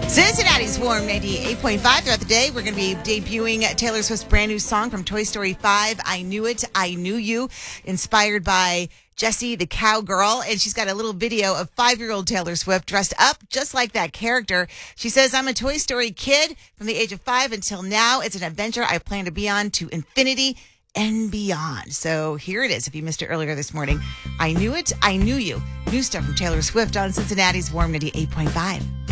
Cincinnati's Warm 98.5 throughout the day. We're going to be debuting Taylor Swift's brand new song from Toy Story 5, I Knew It, I Knew You, inspired by Jessie the Cowgirl. And she's got a little video of 5-year-old Taylor Swift dressed up just like that character. She says, I'm a Toy Story kid from the age of 5 until now. It's an adventure I plan to be on to infinity and beyond. So here it is. If you missed it earlier this morning, I Knew It, I Knew You. New stuff from Taylor Swift on Cincinnati's Warm 98.5.